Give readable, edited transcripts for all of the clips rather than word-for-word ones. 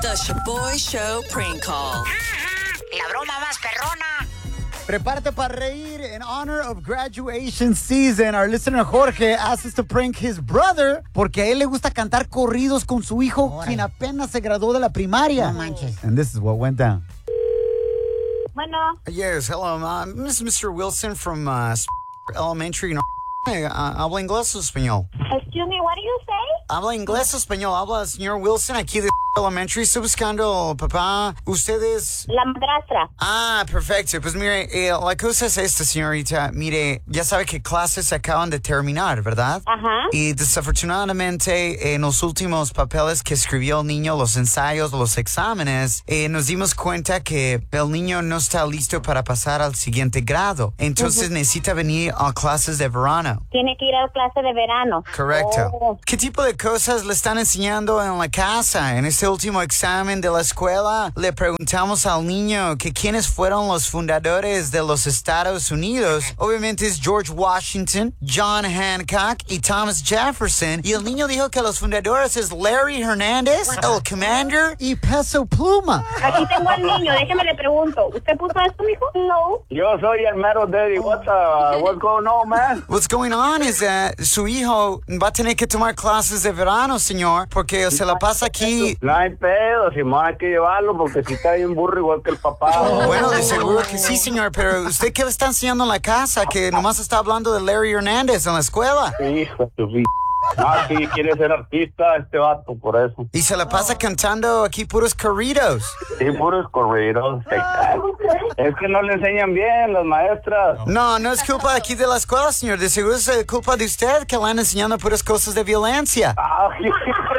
The Shaboy Show prank call. La broma más perrona. Prepárate para reír. In honor of graduation season, our listener Jorge asked us to prank his brother porque a él le gusta cantar corridos con su hijo, quien apenas se graduó de la primaria. No manches. And this is what went down. Bueno, Yes, hello. This is Mr. Wilson from Elementary. ¿Habla inglés o español? excuse me, what do you say? Habla inglés o español. Habla el señor Wilson aquí de Elementary. Estoy buscando, papá. Ustedes. La madrastra. Ah, perfecto. Pues mire, la cosa es esta, señorita. Mire, ya sabe que clases acaban de terminar, ¿verdad? Ajá. Y desafortunadamente, en los últimos papeles que escribió el niño, los ensayos, los exámenes, nos dimos cuenta que el niño no está listo para pasar al siguiente grado. Entonces necesita venir a clases de verano. Tiene que ir a clase de verano. Correcto. Oh. ¿Qué tipo de cosas le están enseñando en la casa? En este último examen de la escuela, le preguntamos al niño que quiénes fueron los fundadores de los Estados Unidos. Obviamente es George Washington, John Hancock y Thomas Jefferson. Y el niño dijo que los fundadores es Larry Hernández, el Commander y Peso Pluma. Aquí tengo al niño, déjeme le pregunto. ¿Usted puso esto, mijo? No. Yo soy el mero daddy. What's going on, man? What's going on is that su hijo va a tener que tomar clases de verano, señor, porque se la pasa aquí. No hay pedo, Simón, hay que llevarlo porque si está bien burro igual que el papá. Bueno, de seguro que sí, señor, pero ¿usted qué le está enseñando en la casa? Que nomás está hablando de Larry Hernández en la escuela. Hijo de tu Ah, sí, quiere ser artista este vato, por eso. Y se la pasa cantando aquí puros corridos. Sí, puros corridos. Es que no le enseñan bien las maestras. No, no es culpa aquí de la escuela, señor. De seguro es culpa de usted que le han enseñando puras cosas de violencia. Ay,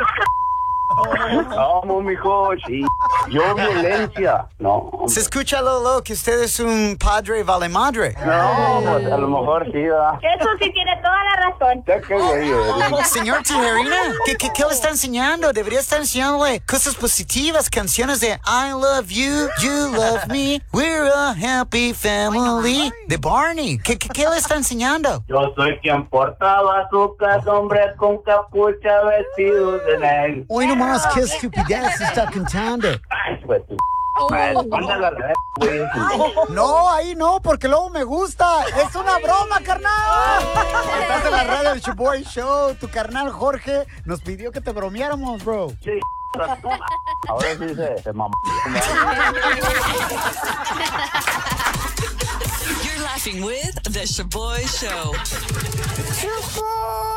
no, mijo, sí. Yo violencia. No. Se escucha, Lolo, que usted es un padre vale madre. No, pues a lo mejor sí, ¿verdad? Eso sí tiene toda la razón. Ya que güey. Señor Tijerina, ¿qué le está enseñando? Debería estar enseñándole cosas positivas, canciones de I love you, you love me, we're a happy family, de Barney. ¿Qué le está enseñando? Yo soy quien portaba su casa, hombres con capucha vestidos de negro. Hoy nomás, qué estupidez está cantando. Ay, pues tu mándala a la güey. No, ahí no, porque luego me gusta. Es una broma, carnal. Estás en la radio del Shaboy Show. Tu carnal Jorge nos pidió que te bromeáramos, bro. Sí, ahora sí se mamó. You're laughing with The Shaboy Show.